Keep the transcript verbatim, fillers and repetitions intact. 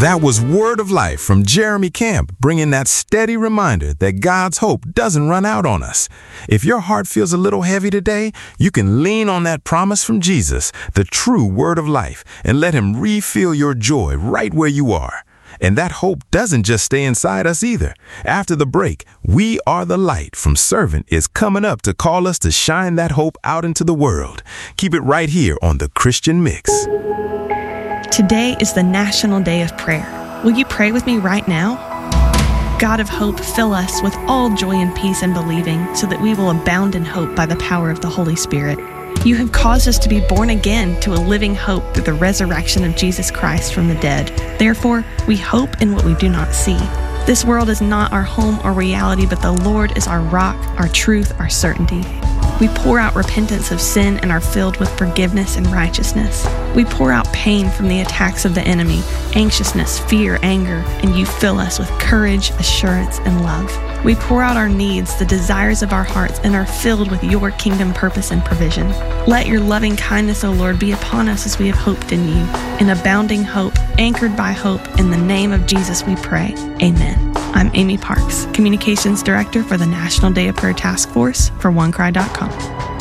That was Word of Life from Jeremy Camp, bringing that steady reminder that God's hope doesn't run out on us. If your heart feels a little heavy today, you can lean on that promise from Jesus, the true Word of Life, and let Him refill your joy right where you are. And that hope doesn't just stay inside us either. After the break, We Are the Light from Servant is coming up to call us to shine that hope out into the world. Keep it right here on The Christian Mix. Today is the National Day of Prayer. Will you pray with me right now? God of hope, fill us with all joy and peace in believing, so that we will abound in hope by the power of the Holy Spirit. You have caused us to be born again to a living hope through the resurrection of Jesus Christ from the dead. Therefore, we hope in what we do not see. This world is not our home or reality, but the Lord is our rock, our truth, our certainty. We pour out repentance of sin and are filled with forgiveness and righteousness. We pour out pain from the attacks of the enemy, anxiousness, fear, anger, and you fill us with courage, assurance, and love. We pour out our needs, the desires of our hearts, and are filled with your kingdom purpose and provision. Let your loving kindness, O Lord, be upon us as we have hoped in you. In abounding hope, anchored by hope, in the name of Jesus we pray. Amen. I'm Amy Parks, Communications Director for the National Day of Prayer Task Force for one cry dot com.